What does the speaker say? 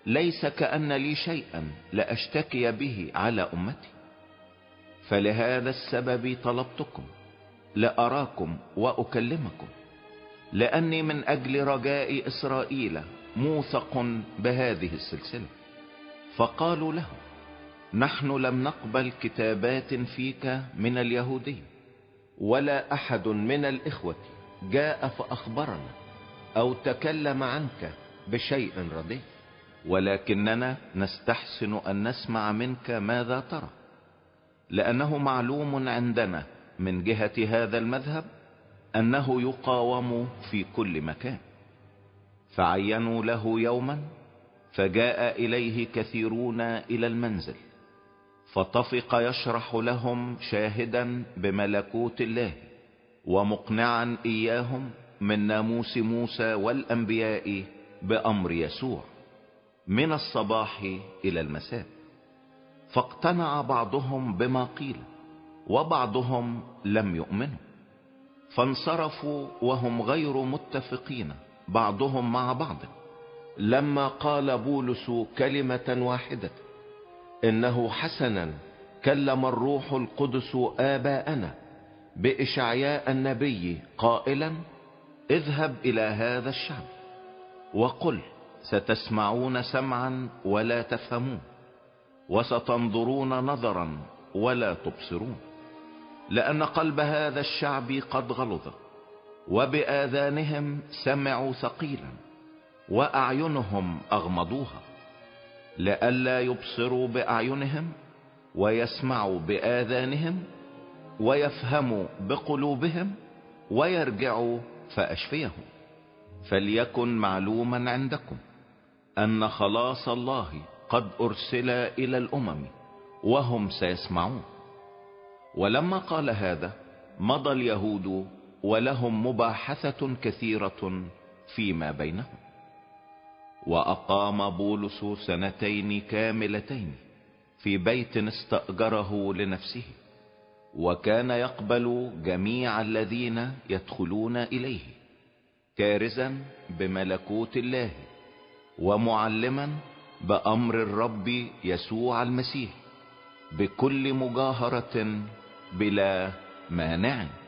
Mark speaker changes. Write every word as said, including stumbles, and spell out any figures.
Speaker 1: ليس كأن لي شيئا لأشتكي به على أمتي. فلهذا السبب طلبتكم لأراكم وأكلمكم، لأني من أجل رجاء إسرائيل موثق بهذه السلسلة. فقالوا له: نحن لم نقبل كتابات فيك من اليهودية، ولا أحد من الإخوة جاء فأخبرنا أو تكلم عنك بشيء رديء، ولكننا نستحسن أن نسمع منك ماذا ترى، لأنه معلوم عندنا من جهة هذا المذهب أنه يقاوم في كل مكان. فعينوا له يوما، فجاء إليه كثيرون إلى المنزل، فطفق يشرح لهم شاهدا بملكوت الله، ومقنعا إياهم من ناموس موسى والأنبياء بأمر يسوع من الصباح إلى المساء. فاقتنع بعضهم بما قيل، وبعضهم لم يؤمنوا، فانصرفوا وهم غير متفقين بعضهم مع بعض. لما قال بولس كلمة واحدة: إنه حسنا كلم الروح القدس آباءنا بإشعياء النبي قائلا: اذهب إلى هذا الشعب وقل: ستسمعون سمعا ولا تفهمون، وستنظرون نظرا ولا تبصرون، لأن قلب هذا الشعب قد غلظ، وبآذانهم سمعوا ثقيلا، وأعينهم أغمضوها، لئلا يبصروا بأعينهم، ويسمعوا بآذانهم، ويفهموا بقلوبهم، ويرجعوا فأشفيهم. فليكن معلوما عندكم أن خلاص الله قد أرسل إلى الأمم، وهم سيسمعون. ولما قال هذا مضى اليهود، ولهم مباحثة كثيرة فيما بينهم. وأقام بولس سنتين كاملتين في بيت استأجره لنفسه، وكان يقبل جميع الذين يدخلون إليه، كارزا بملكوت الله، ومعلما بأمر الرب يسوع المسيح بكل مجاهرة بلا مانع.